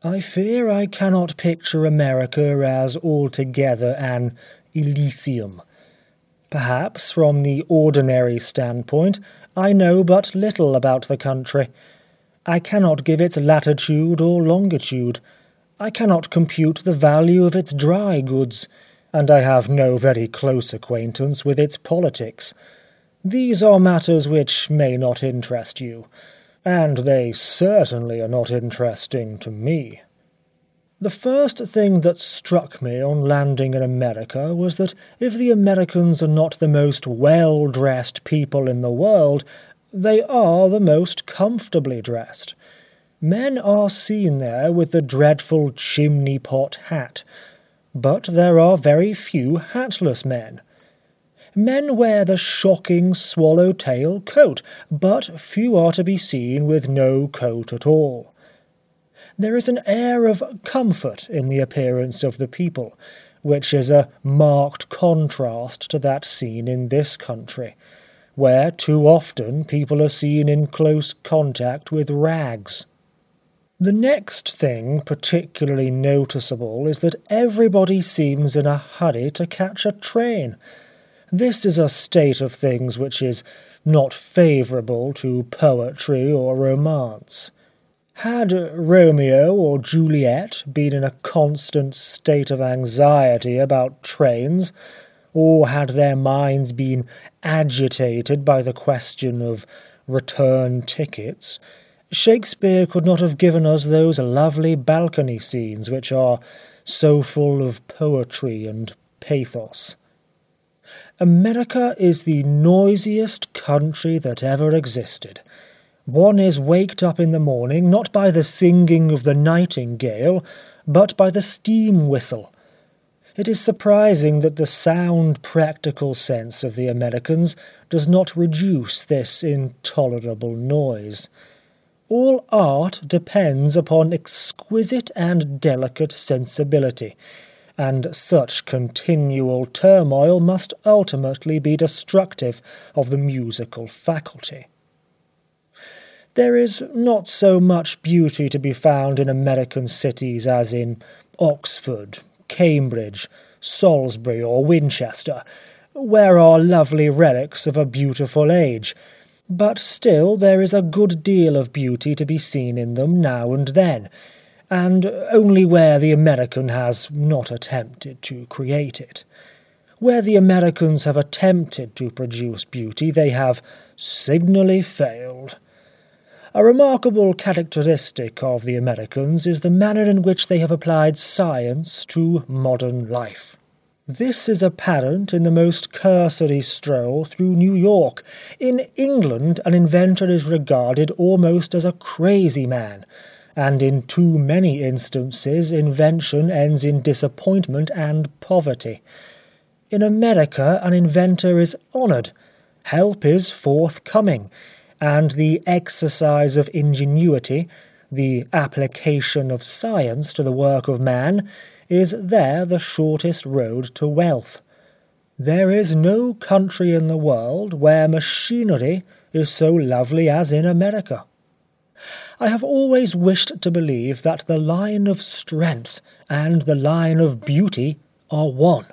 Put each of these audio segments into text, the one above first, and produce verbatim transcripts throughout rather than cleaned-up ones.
I fear I cannot picture America as altogether an Elysium. Perhaps from the ordinary standpoint I know but little about the country. I cannot give its latitude or longitude. I cannot compute the value of its dry goods, and I have no very close acquaintance with its politics. These are matters which may not interest you, and they certainly are not interesting to me. The first thing that struck me on landing in America was that if the Americans are not the most well-dressed people in the world, they are the most comfortably dressed. Men are seen there with the dreadful chimney-pot hat, but there are very few hatless men. Men wear the shocking swallow-tail coat, but few are to be seen with no coat at all. There is an air of comfort in the appearance of the people, which is a marked contrast to that seen in this country, where too often people are seen in close contact with rags. The next thing particularly noticeable is that everybody seems in a hurry to catch a train. This is a state of things which is not favourable to poetry or romance. Had Romeo or Juliet been in a constant state of anxiety about trains, or had their minds been agitated by the question of return tickets, Shakespeare could not have given us those lovely balcony scenes which are so full of poetry and pathos. America is the noisiest country that ever existed. One is waked up in the morning not by the singing of the nightingale, but by the steam whistle. It is surprising that the sound practical sense of the Americans does not reduce this intolerable noise. All art depends upon exquisite and delicate sensibility, and such continual turmoil must ultimately be destructive of the musical faculty. There is not so much beauty to be found in American cities as in Oxford, Cambridge, Salisbury, or Winchester, where are lovely relics of a beautiful age, but still there is a good deal of beauty to be seen in them now and then, and only where the American has not attempted to create it. Where the Americans have attempted to produce beauty, they have signally failed. A remarkable characteristic of the Americans is the manner in which they have applied science to modern life. This is apparent in the most cursory stroll through New York. In England an inventor is regarded almost as a crazy man, and in too many instances invention ends in disappointment and poverty. In America an inventor is honoured, help is forthcoming, and the exercise of ingenuity, the application of science to the work of man, is there the shortest road to wealth. There is no country in the world where machinery is so lovely as in America. I have always wished to believe that the line of strength and the line of beauty are one.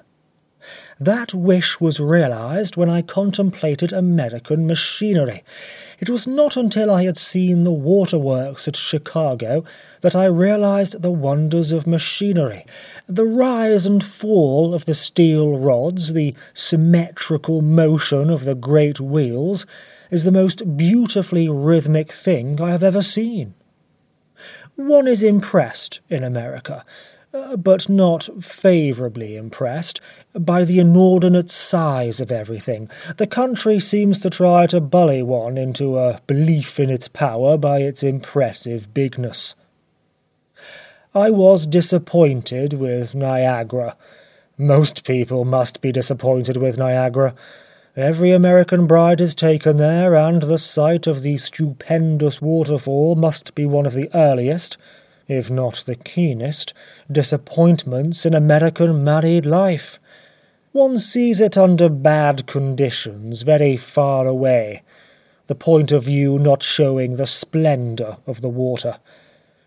That wish was realized when I contemplated American machinery. It was not until I had seen the waterworks at Chicago that I realized the wonders of machinery. The rise and fall of the steel rods, the symmetrical motion of the great wheels, is the most beautifully rhythmic thing I have ever seen. One is impressed in America, Uh, but not favourably impressed, by the inordinate size of everything. The country seems to try to bully one into a belief in its power by its impressive bigness. I was disappointed with Niagara. Most people must be disappointed with Niagara. Every American bride is taken there, and the sight of the stupendous waterfall must be one of the earliest, if not the keenest, disappointments in American married life. One sees it under bad conditions, very far away, the point of view not showing the splendour of the water.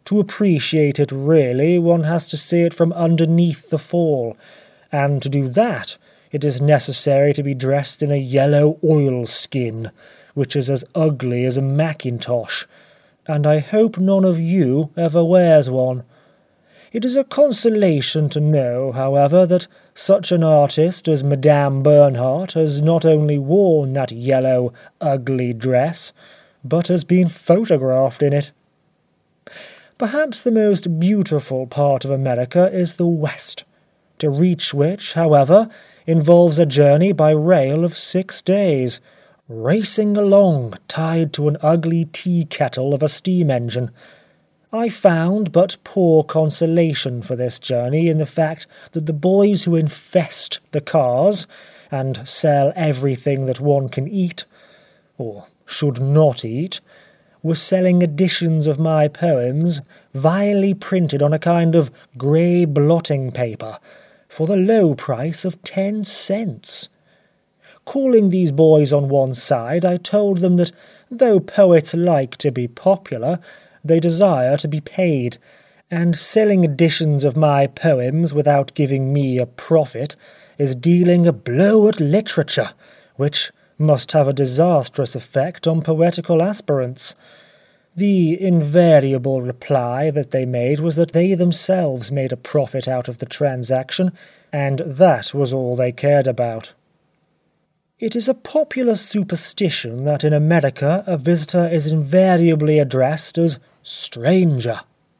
To appreciate it really, one has to see it from underneath the fall, and to do that, it is necessary to be dressed in a yellow oilskin, which is as ugly as a mackintosh, and I hope none of you ever wears one. It is a consolation to know, however, that such an artist as Madame Bernhardt has not only worn that yellow, ugly dress, but has been photographed in it. Perhaps the most beautiful part of America is the West, to reach which, however, involves a journey by rail of six days, racing along tied to an ugly tea-kettle of a steam-engine. I found but poor consolation for this journey in the fact that the boys who infest the cars, and sell everything that one can eat, or should not eat, were selling editions of my poems, vilely printed on a kind of grey blotting paper, for the low price of ten cents. Calling these boys on one side, I told them that, though poets like to be popular, they desire to be paid, and selling editions of my poems without giving me a profit is dealing a blow at literature, which must have a disastrous effect on poetical aspirants. The invariable reply that they made was that they themselves made a profit out of the transaction, and that was all they cared about. It is a popular superstition that in America a visitor is invariably addressed as stranger.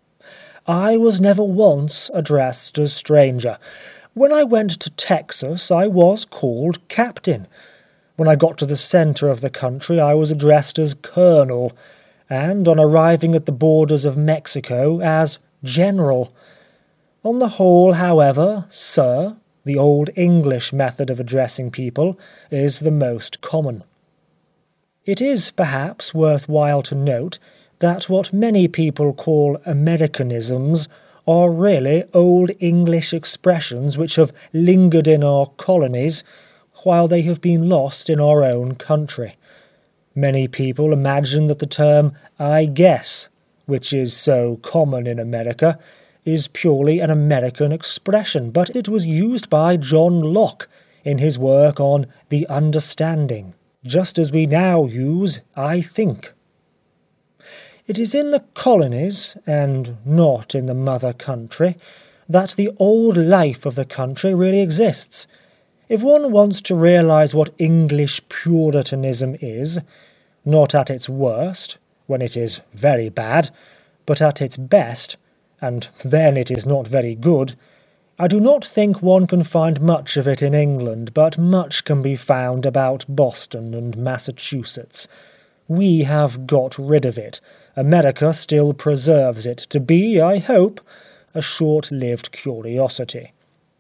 I was never once addressed as stranger. When I went to Texas, I was called captain. When I got to the centre of the country, I was addressed as colonel, and on arriving at the borders of Mexico, as general. On the whole, however, sir, the old English method of addressing people, is the most common. It is perhaps worth while to note that what many people call Americanisms are really old English expressions which have lingered in our colonies while they have been lost in our own country. Many people imagine that the term "I guess," which is so common in America, is purely an American expression, but it was used by John Locke in his work on The Understanding, just as we now use "I think." It is in the colonies, and not in the mother country, that the old life of the country really exists. If one wants to realize what English Puritanism is, not at its worst, when it is very bad, but at its best, and then it is not very good, I do not think one can find much of it in England, but much can be found about Boston and Massachusetts. We have got rid of it. America still preserves it to be, I hope, a short-lived curiosity.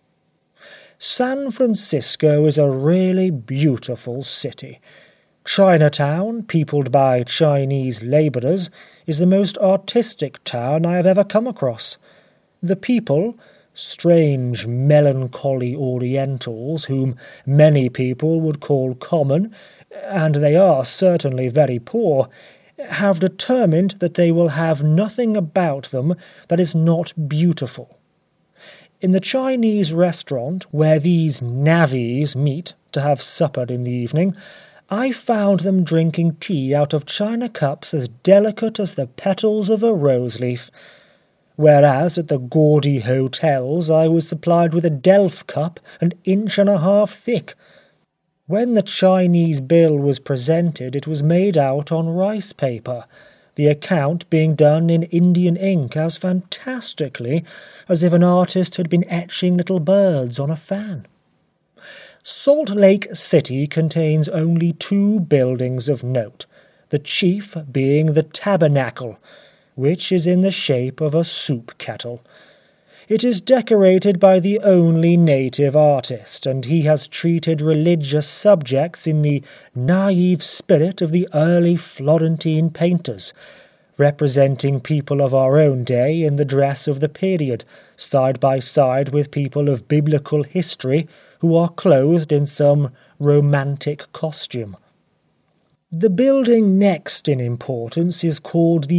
San Francisco is a really beautiful city. Chinatown, peopled by Chinese labourers, is the most artistic town I have ever come across. The people, strange melancholy Orientals, whom many people would call common, and they are certainly very poor, have determined that they will have nothing about them that is not beautiful. In the Chinese restaurant where these navvies meet to have supper in the evening, I found them drinking tea out of china cups as delicate as the petals of a rose-leaf, whereas at the gaudy hotels I was supplied with a delf cup an inch and a half thick. When the Chinese bill was presented, it was made out on rice paper, the account being done in Indian ink as fantastically as if an artist had been etching little birds on a fan. Salt Lake City contains only two buildings of note, the chief being the Tabernacle, which is in the shape of a soup kettle. It is decorated by the only native artist, and he has treated religious subjects in the naive spirit of the early Florentine painters, representing people of our own day in the dress of the period, side by side with people of biblical history who are clothed in some romantic costume. The building next in importance is called the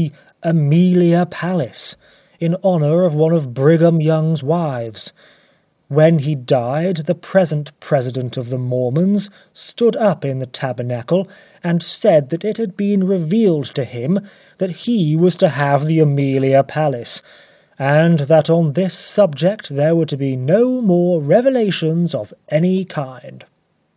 Amelia Palace, in honour of one of Brigham Young's wives. When he died, the present president of the Mormons stood up in the tabernacle and said that it had been revealed to him that he was to have the Amelia Palace, and that on this subject there were to be no more revelations of any kind.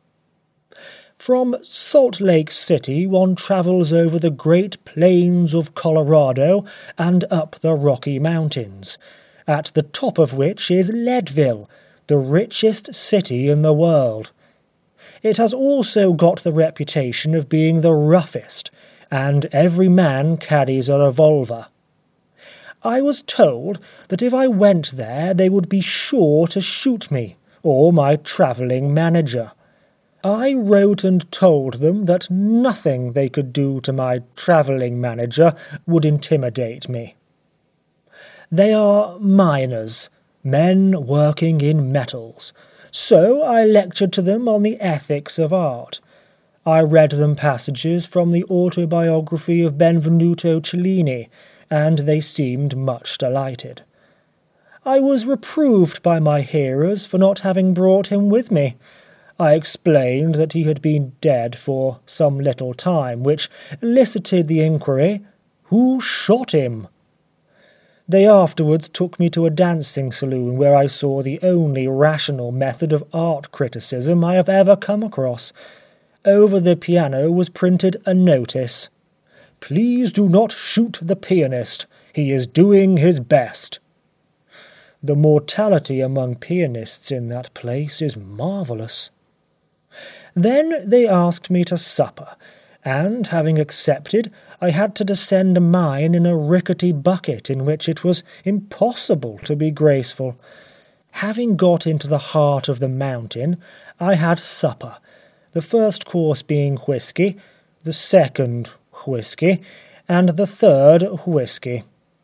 From Salt Lake City one travels over the great plains of Colorado and up the Rocky Mountains, at the top of which is Leadville, the richest city in the world. It has also got the reputation of being the roughest, and every man carries a revolver. I was told that if I went there they would be sure to shoot me, or my travelling manager. I wrote and told them that nothing they could do to my travelling manager would intimidate me. They are miners, men working in metals, so I lectured to them on the ethics of art. I read them passages from the autobiography of Benvenuto Cellini, and they seemed much delighted. I was reproved by my hearers for not having brought him with me. I explained that he had been dead for some little time, which elicited the inquiry, "Who shot him?" They afterwards took me to a dancing saloon where I saw the only rational method of art criticism I have ever come across. Over the piano was printed a notice, "Please do not shoot the pianist. He is doing his best." The mortality among pianists in that place is marvellous. Then they asked me to supper, and, having accepted, I had to descend a mine in a rickety bucket in which it was impossible to be graceful. Having got into the heart of the mountain, I had supper, the first course being whisky, the second whisky, and the third whisky.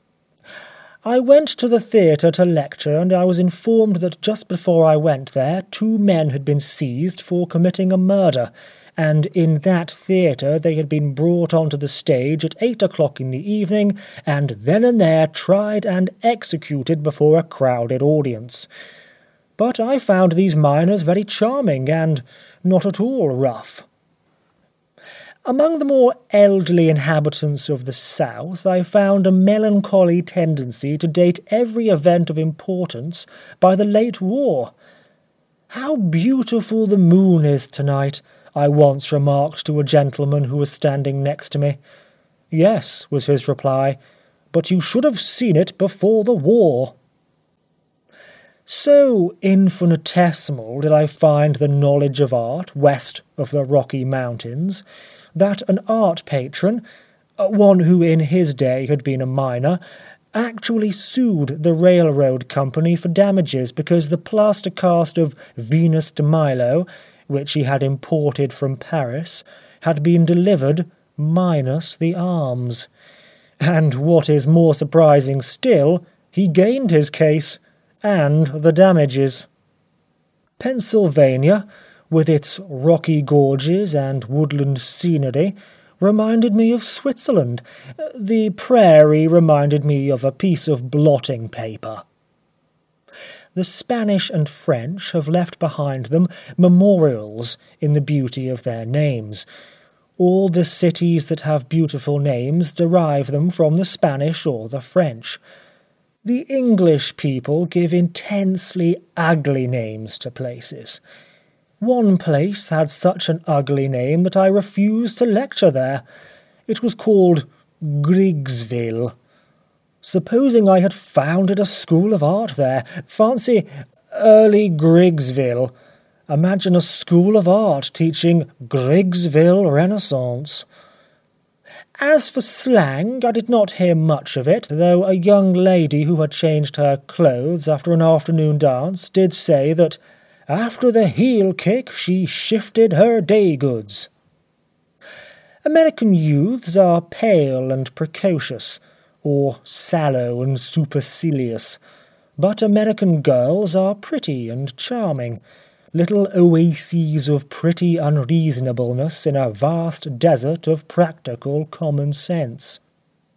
I went to the theatre to lecture, and I was informed that just before I went there two men had been seized for committing a murder, and in that theatre they had been brought onto the stage at eight o'clock in the evening, and then and there tried and executed before a crowded audience. But I found these miners very charming, and not at all rough. Among the more elderly inhabitants of the South I found a melancholy tendency to date every event of importance by the late war. "How beautiful the moon is tonight," I once remarked to a gentleman who was standing next to me. "Yes," was his reply, "but you should have seen it before the war." So infinitesimal did I find the knowledge of art west of the Rocky Mountains, that an art patron, one who in his day had been a miner, actually sued the railroad company for damages because the plaster cast of Venus de Milo, which he had imported from Paris, had been delivered minus the arms. And what is more surprising still, he gained his case, and the damages. Pennsylvania, with its rocky gorges and woodland scenery, reminded me of Switzerland. The prairie reminded me of a piece of blotting paper. The Spanish and French have left behind them memorials in the beauty of their names. All the cities that have beautiful names derive them from the Spanish or the French. The English people give intensely ugly names to places. One place had such an ugly name that I refused to lecture there. It was called Griggsville. Supposing I had founded a school of art there, fancy early Griggsville. Imagine a school of art teaching Griggsville Renaissance. As for slang, I did not hear much of it, though a young lady who had changed her clothes after an afternoon dance did say that after the heel kick she shifted her day goods. American youths are pale and precocious, or sallow and supercilious, but American girls are pretty and charming, little oases of pretty unreasonableness in a vast desert of practical common sense.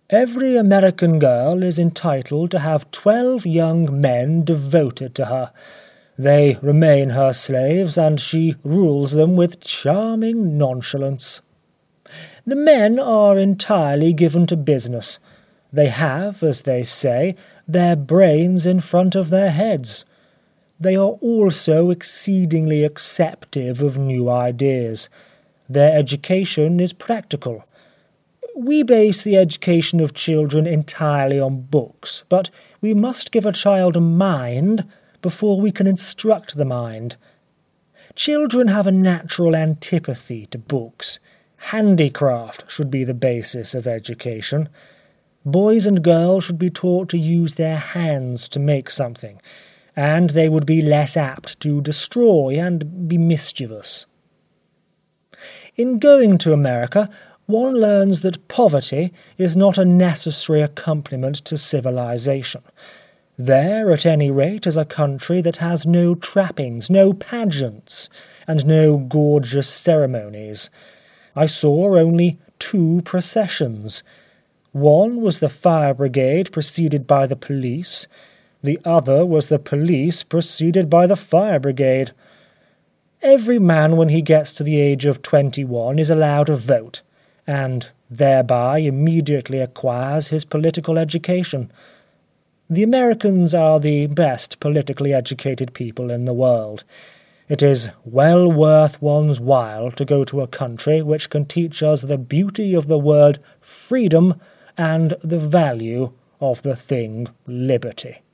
Every American girl is entitled to have twelve young men devoted to her. They remain her slaves, and she rules them with charming nonchalance. The men are entirely given to business. They have, as they say, their brains in front of their heads. They are also exceedingly acceptive of new ideas. Their education is practical. We base the education of children entirely on books, but we must give a child a mind before we can instruct the mind. Children have a natural antipathy to books. Handicraft should be the basis of education. Boys and girls should be taught to use their hands to make something, and they would be less apt to destroy and be mischievous. In going to America, one learns that poverty is not a necessary accompaniment to civilization. There, at any rate, is a country that has no trappings, no pageants, and no gorgeous ceremonies. I saw only two processions. One was the fire brigade preceded by the police. The other was the police preceded by the fire brigade. Every man, when he gets to the age of twenty-one, is allowed a vote, and thereby immediately acquires his political education. The Americans are the best politically educated people in the world. It is well worth one's while to go to a country which can teach us the beauty of the word freedom and the value of the thing liberty.